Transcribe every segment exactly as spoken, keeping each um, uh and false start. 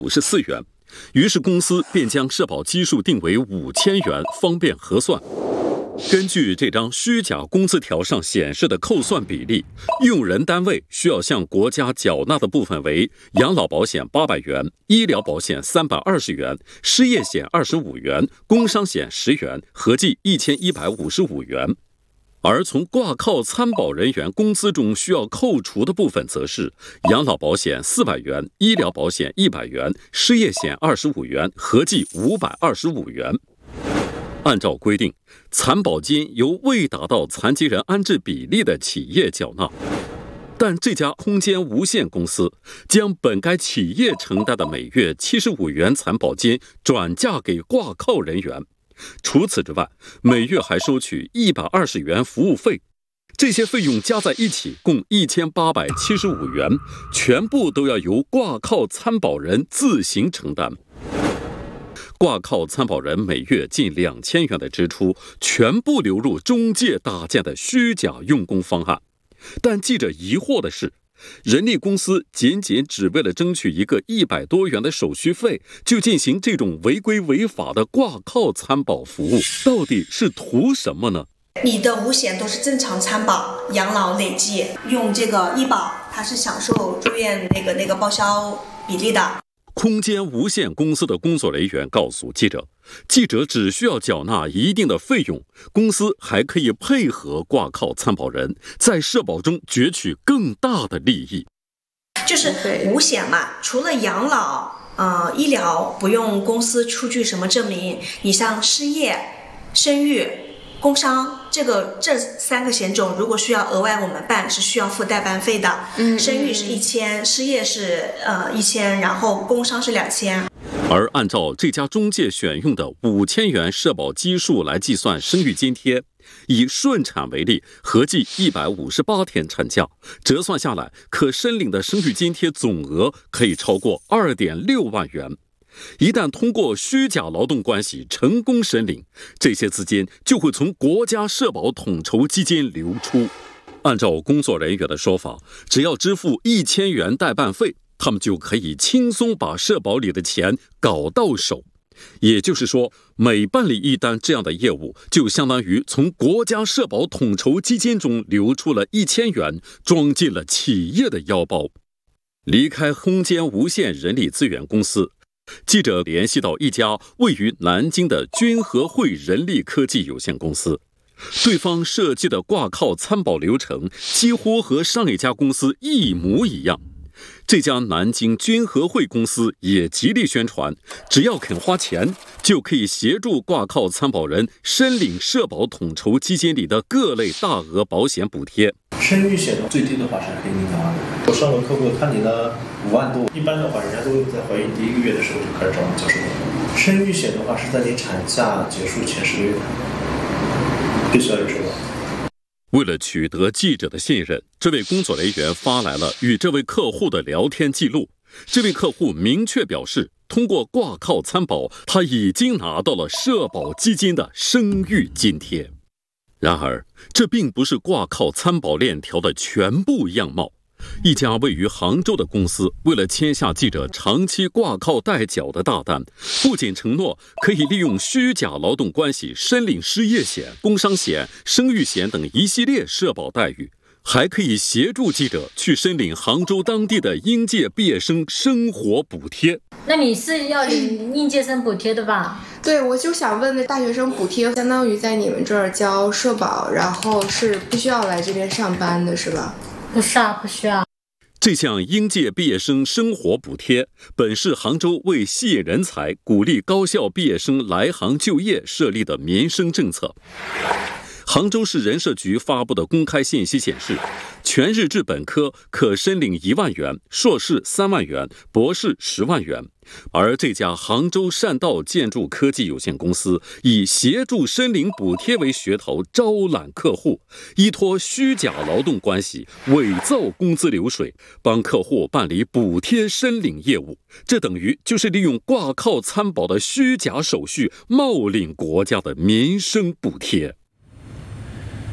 五十四元，于是公司便将社保基数定为五千元，方便核算。根据这张虚假工资条上显示的扣算比例，用人单位需要向国家缴纳的部分为养老保险八百元、医疗保险三百二十元、失业险二十五元、工伤险十元，合计一千一百五十五元。而从挂靠参保人员工资中需要扣除的部分，则是养老保险四百元、医疗保险一百元、失业险二十五元，合计五百二十五元。按照规定，残保金由未达到残疾人安置比例的企业缴纳，但这家空间无限公司将本该企业承担的每月七十五元残保金转嫁给挂靠人员。除此之外，每月还收取一百二十元服务费，这些费用加在一起共一千八百七十五元，全部都要由挂靠参保人自行承担。挂靠参保人每月近两千元的支出，全部流入中介搭建的虚假用工方案。但记者疑惑的是，人力公司仅仅只为了争取一个一百多元的手续费，就进行这种违规违法的挂靠参保服务，到底是图什么呢？ 你的五险都是正常参保，养老累计用这个医保，它是享受住院那个那个报销比例的。 空间无限公司的工作人员告诉记者，记者只需要缴纳一定的费用，公司还可以配合挂靠参保人，在社保中攫取更大的利益。 就是五险嘛，除了养老、呃、医疗不用公司出具什么证明，你像失业、生育、工伤，这个这三个险种如果需要额外我们办，是需要付代办费的。嗯，生育是一千，失业是呃一千，然后工伤是两千。 而按照这家中介选用的五千元社保基数来计算生育津贴，以顺产为例，合计一百五十八天产假，折算下来可申领的生育津贴总额可以超过二点六万元。一旦通过虚假劳动关系成功申领，这些资金就会从国家社保统筹基金流出。按照工作人员的说法，只要支付一千元代办费，他们就可以轻松把社保里的钱搞到手。也就是说，每办理一单这样的业务，就相当于从国家社保统筹基金中流出了一千元，装进了企业的腰包。离开空间无限人力资源公司，记者联系到一家位于南京的君和汇人力科技有限公司，对方设计的挂靠参保流程几乎和上一家公司一模一样。这家南京君和汇公司也极力宣传，只要肯花钱，就可以协助挂靠参保人申领社保统筹基金里的各类大额保险补贴。 生育险最低的话是可以领的，我上了客户他领了五万多，一般的话人家都会在怀孕第一个月的时候就开始找你交社保。生育险的话是在你产假结束前十个月必须要有社保。 为了取得记者的信任，这位工作人员发来了与这位客户的聊天记录。这位客户明确表示，通过挂靠参保，他已经拿到了社保基金的生育津贴。然而，这并不是挂靠参保链条的全部样貌。一家位于杭州的公司，为了签下记者长期挂靠代缴的大单，不仅承诺可以利用虚假劳动关系申领失业险、工伤险、生育险等一系列社保待遇，还可以协助记者去申领杭州当地的应届毕业生生活补贴。 那你是要领应届生补贴的吧？ 对，我就想问，那大学生补贴相当于在你们这儿交社保，然后是不需要来这边上班的是吧？ 不是啊，不需要。 这项应届毕业生生活补贴本是杭州为吸引人才、鼓励高校毕业生来杭就业设立的民生政策。杭州市人社局发布的公开信息显示，全日制本科可申领一万元，硕士三万元，博士十万元。而这家杭州善道建筑科技有限公司以协助申领补贴为噱头招揽客户，依托虚假劳动关系伪造工资流水，帮客户办理补贴申领业务。这等于就是利用挂靠参保的虚假手续冒领国家的民生补贴。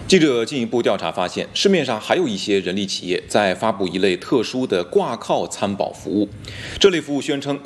记者进一步调查发现，市面上还有一些人力企业在发布一类特殊的挂靠参保服务，这类服务宣称